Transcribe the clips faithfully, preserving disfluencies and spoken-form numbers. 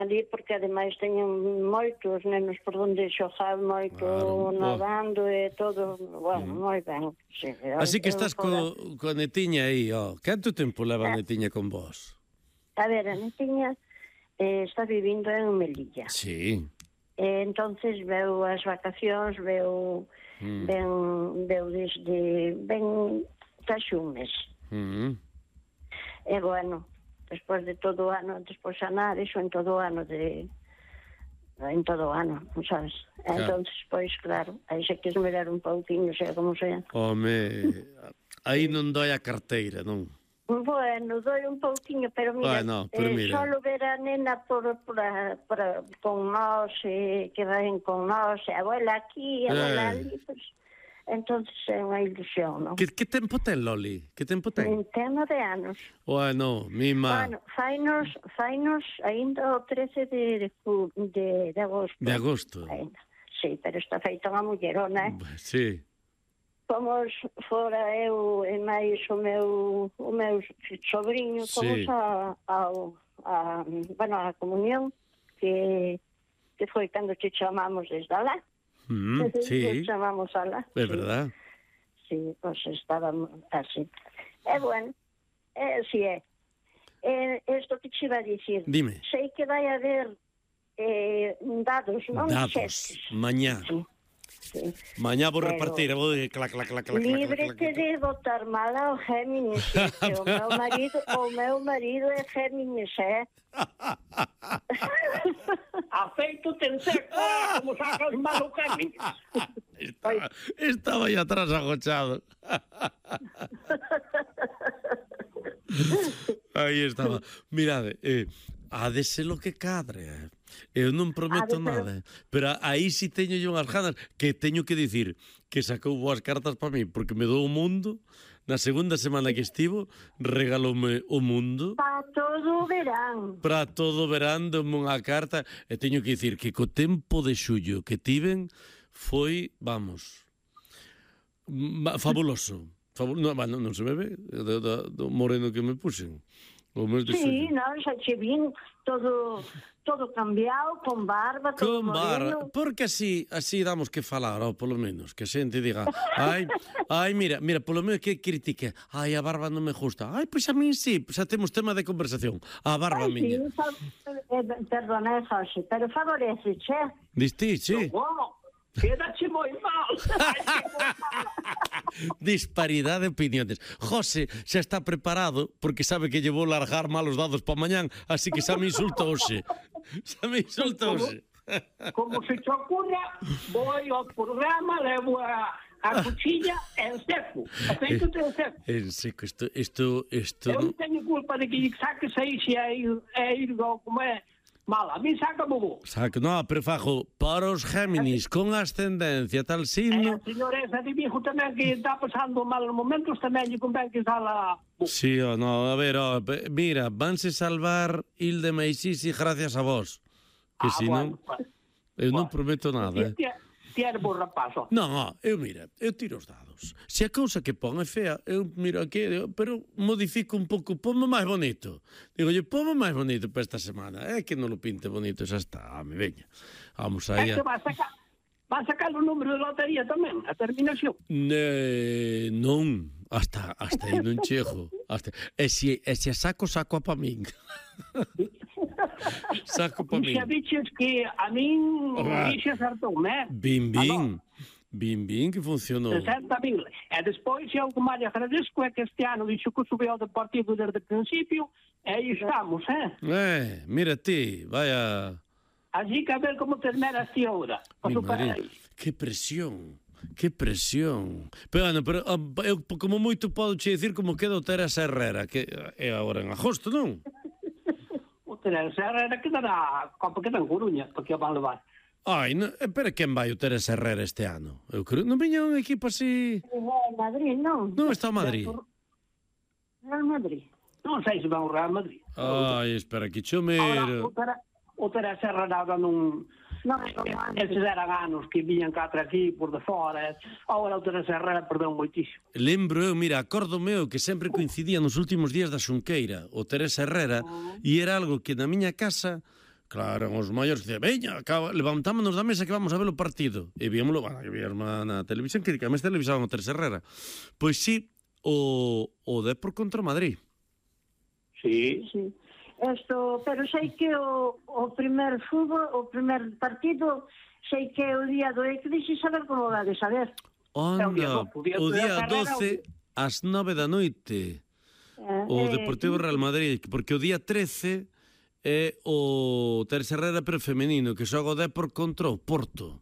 ali, porque ademais teñen moitos nenos por onde xogar, moito Claro. nadando e todo, bueno, Mm. moi ben. Sí, Así que eu estás fora- co, coa netiña aí, ó. Canto tempo leva a Ah. netiña con vos? A ver, a netiña eh, está vivindo en Melilla. Sí. E entonces veu as vacacións, veu Mm. ben, veu desde ben casi un mes. Mm. E bueno, despois de todo o ano, despois anar, iso en todo o ano de en todo o ano, sabes? Claro. Entonces, pois, claro, aí se quis mirar un pouquinho, sea como sea. Home, aí non doi a carteira, non? Bueno, doi un pouquinho, pero mira, Bueno, pero eh, mira. solo ver a nena por, por, a- por a- con nós, eh, que vayan con nós, e a abuela aquí, a abuela Eh. ali, pues, entonces é unha ilusión, non? Que, que tempo ten, Loli? Que tempo ten? En tema de anos. Bueno, mima, Bueno, fainos, fainos ainda o trece de, de, ju- de, de agosto. de agosto. Ainda. Sí, pero está feita unha mullerona, eh? Sí. Fomos fora eu e máis o meu o meu sobrinho, Sí. fomos a, a, a, bueno, a comunión que, que foi cando te chamamos desde alá. Mm, sí, Te chamamos alá. é sí. verdad. Sí, pues estábamos así. E bueno, é así é. Eh, esto que te iba a dicir. Dime. Sei que vai haber eh, dados, non? Dados, Xestes. mañá. Sí, sí. Mañá vou Pero- repartir, vou de clac, clac, clac, clac, clac, clac, Líbrete clac. de botar mal ao Géminis, que o meu marido, o meu marido é Géminis, é? Afeito ten seco, como sacas malo Géminis. Estaba, estaba aí atrás agochado. Aí estaba. Mirade, eh, ha de ser lo que cadre. eh. Eu non prometo Ha de ser- nada, pero aí si teño yo unhas ganas que teño que dicir que sacou boas cartas para mí, porque me dou o mundo. Na segunda semana que estivo, regaloume o mundo. Para todo o verán. Para todo o verán dome unha carta e teño que dicir que co tempo de xullo que tiven foi, vamos, ma- fabuloso. Fabu no, bueno, non se me ve do, do, do moreno que me puxen. O mes de Sí, xullo. non, xa che vin todo todo cambiado, con barba, todo Con bar, moreno. porque así así damos que falar, ou polo menos, que a xente diga, ai, ai, mira, mira, polo menos que critique, ai, a barba non me gusta. Ai, pois a min sí, xa temos tema de conversación. A barba Ai, miña. sí, fa- eh, perdona, eh, José, pero favorece, che. Diste, sí. Wow, quédache moi mal. Ai, que moi mal. Disparidade de opiniones. José xa está preparado porque sabe que lle vou largar malos dados para mañán, así que xa me insulta hoxe. Xa me insulta hoxe. Como se te ocurra, vou ao programa, levo a, a cuchilla en seco. Afeito en seco. En seco, isto, isto, isto Eu non non... teño culpa de que lle saques aí se é ir, é ir como é mala. A mí saca bo. Saco, no, pero fajo para os Géminis con ascendencia tal E signo. a señora esa de Vigo tamén que está pasando malos momentos tamén lle convén que sala. Sí, o no, a ver, oh, pe- mira, vanse salvar Hilde Meisisi gracias a vos. Que Ah, si non, bueno, pues, eu non bueno. prometo nada, eh. Ti ti eres bo rapazo. Non, oh, eu mira, eu tiro os dados. Se a cousa que pon é fea, eu miro aquí, digo, pero modifico un pouco, ponme máis bonito. Digo, yo ponme máis bonito para esta semana. É que non lo pinte bonito, xa está, me veña. Vamos aí. É que A... va a sacar, va a sacar o número de lotería tamén, a terminación. Ne, non, hasta hasta aí non chego. Hasta e se e se a saco saco a pa min. Saco pa min. Xa dices que a min Ah. dixe acertou, né? Bim bim. Bim bim que funcionou. sesenta mil. E despois, eu que máis agradezco é que este ano dixo que subiu do partido desde o principio, e aí estamos, eh? Eh, mira ti, vaya. Así que a ver como termina este ahora. Mi Paso para María, aí. que presión. Que presión. Pero, bueno, pero ah, eu como moito podo che dicir como queda o Teresa Herrera, que é agora en agosto, non? O Teresa Herrera quedará, como queda en Coruña, porque van levar. Ai, no, eh, pero quen vai o Teresa Herrera este ano? Eu creo, non viña un equipo así... En Madrid, non? Non está o Madrid. Real Madrid. Non sei se van ao Real Madrid. Ai, espera, que cho Ahora, mero. o, Tera, o Teresa Herrera ahora non... Non, non, Estes eran anos que viñan catro aquí por de fora. Ahora o Teresa Herrera perdeu moitísimo. Lembro eu, mira, acordo meu que sempre coincidía nos últimos días da Xunqueira, o Teresa Herrera, e era algo que na miña casa Claro, eran os maiores que dicían, veña, acaba, levantámonos da mesa que vamos a ver o partido. E víamoslo, bueno, que víamos na televisión, que además televisaban o Teresa Herrera. Pois sí, o, o Depor contra o Madrid. Sí. Sí. Esto, pero sei que o, o primer fútbol, o primer partido, sei que o día do eclipse, saber como va de saber. Onda, o día do- o día o da día carrera, doce ás nove da noite. Eh, O eh, Deportivo Real Madrid, porque o día trece é o Teresa Herrera pero femenino, que xoga o Depor contra o Porto.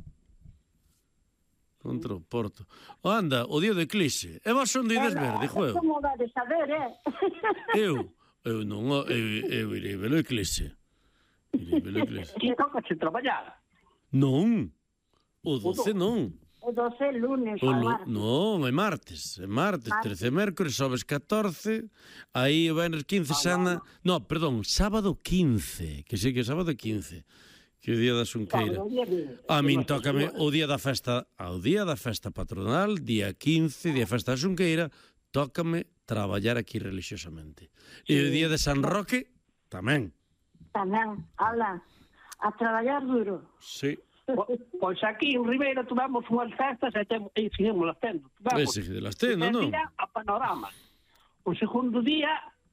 Contra o Porto. O anda, o día do eclipse. E vos son de ides ver, dixo eu. Como va de saber, eh? Eu, eu non, eu, eu irei ver o eclipse. Irei ver o eclipse. Ti toca se traballar. Non, o doce non. O doce lunes, O ao lu... martes. Non, é martes, é martes, Martes. trece mércores, xoves catorce, aí o venres quince sana... No, perdón, sábado quince, que sí que é sábado quince, que é o día da Xunqueira. Claro, o día de- A min de- tócame o día da festa, ao día da festa patronal, día quince, día da festa da Xunqueira, tócame traballar aquí religiosamente. E o día de San Roque, tamén. Tamén, ala, a traballar duro. Sí. Po- Pois aquí en Ribeira tuvemos unhas festas e, temos, e seguimos las tendo. Tuvemos Ese que las tendo, o primer non? día a Panorama. O segundo día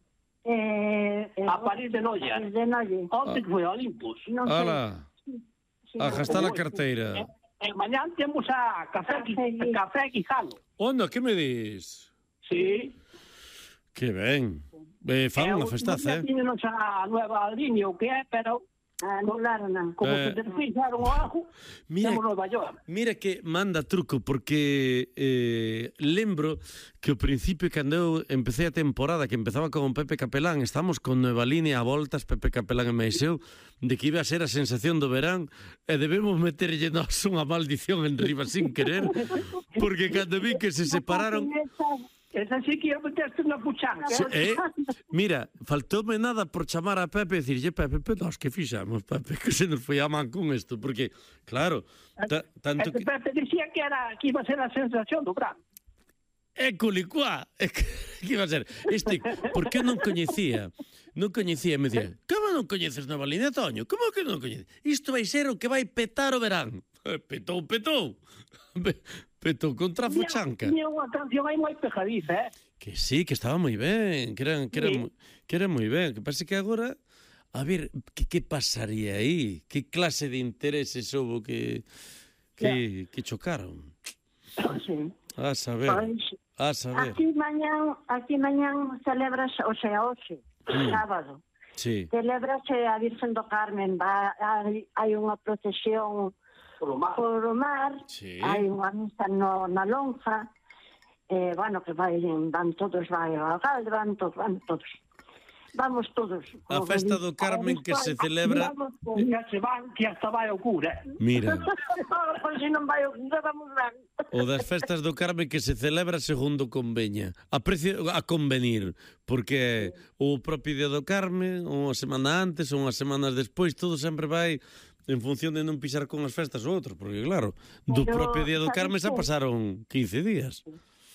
Eh, eh, a París de Noia. París de Noia. Onte que foi a Olympus. Non sei. Ala, Sí, a gastar a Como- carteira. E, e mañán temos a Café, Qui- Café Qui- Café Quijano. Onda, que me dis? Sí. Que ben. Eh, fan unha festaza, eh? Tiñenos a nueva línea o que é, pero Anularon. como Eh. se desfixaron o ajo, Mira- temos Nova York. Mira que manda truco, porque eh, lembro que ao principio, cando eu empecé a temporada, que empezaba con Pepe Capelán, estamos con nueva línea a voltas, Pepe Capelán e máis eu, de que iba a ser a sensación do verán, e debemos meterlle nos unha maldición en riba sin querer, porque cando vi que se separaron... Esa sí que ia meterte unha puchanca. Se, eh, mira, faltoume nada por chamar a Pepe e dicirlle, Pepe, pero nós que fixamos, Pepe, que se nos foi a man con isto, porque, claro, ta, tanto Este que... Pepe dicía que era que iba a ser a sensación do verán. É culicuá, é que, que iba a ser? Este, porque eu non coñecía, non coñecía, e me dicía, como non coñeces Nova Línea, Toño? Como que non coñeces? Isto vai ser o que vai petar o verán. Eh, Petou, petou. Pe- Petou contra a fuchanca. Tiña unha canción aí moi pejadiza, eh? Que sí, que estaba moi ben, que era, que era, Sí. moi- que era moi ben. Que pasa que agora, a ver, que, que pasaría aí? Que clase de intereses houve que, que, que chocaron? Sí. A saber, Pois, a saber. aquí mañán, aquí mañán celebras, o sea, hoxe, Mm. sábado, Sí. celebrase a Virgen do Carmen, va, hai, hai unha procesión Polo mar. por o mar, Sí. hai unha misa no, na lonja, eh, bueno, que vai, van todos, vai ao alcalde, van todos, van todos. Vamos todos. A festa do Carmen que se celebra... Ya se van, que hasta vai ao cura. Mira, Pois se non vai o cura, vamos ben. o das festas do Carmen que se celebra segundo conveña. A, precio, a convenir, porque o propio día do Carmen, unha semana antes ou unhas semanas despois, todo sempre vai en función de non pisar con as festas ou outros, porque claro, do Pero, propio día do sabes Carmen xa que- pasaron quince días.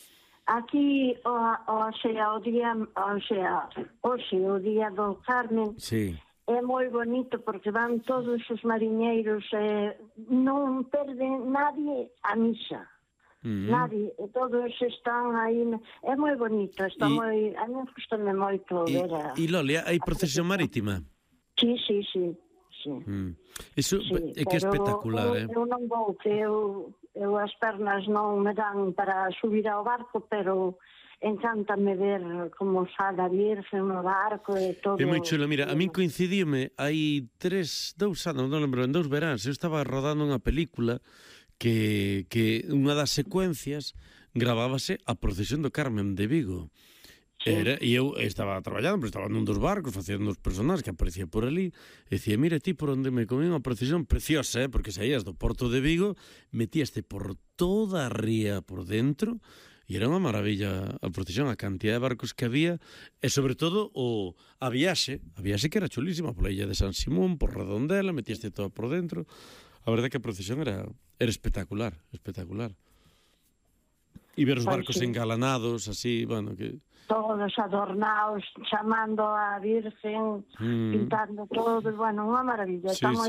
Aquí, o, o sea, o día, o sea, hoxe, o día do Carmen, Sí. é moi bonito porque van todos os mariñeiros, eh, non perden nadie a misa. Mm. Nadie, e todos están aí, é moi bonito, está E- moi, a mí gustame moito E, ver a... e Lolia, hai procesión marítima? Sí, sí, sí, sí. Mm. Iso Sí, é que é pero espectacular, eu, eh? eu non vou, que eu, eu as pernas non me dan para subir ao barco, pero encántame ver como sale a Virgen no barco e todo. É moi chulo, mira, a min coincidíme hai tres, dous anos, non lembro, en dous veráns, eu estaba rodando unha película que, que unha das secuencias gravábase a procesión do Carmen de Vigo. Era, e eu estaba traballando, pero estaba nun dos barcos facendo os personaxes que aparecía por ali, e dicía, mira ti por onde me comí unha procesión preciosa, eh? Porque saías do Porto de Vigo, metíaste por toda a ría por dentro, e era unha maravilla a procesión, a cantidad de barcos que había, e sobre todo o, a viaxe, a viaxe que era chulísima, pola illa de San Simón, por Redondela, metíaste todo por dentro. A verdade que a procesión era, era espectacular, espectacular. E ver os Pois barcos sí. engalanados, así, bueno, que... todos adornados, chamando a Virgen, mm. pintando todo, bueno, unha maravilla. Sí, Está moi